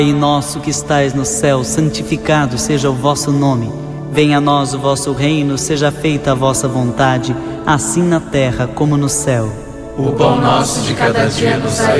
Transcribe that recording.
Pai nosso que estais no céu, santificado seja o vosso nome. Venha a nós o vosso reino, seja feita a vossa vontade, assim na terra como no céu. O pão nosso de cada dia nos dai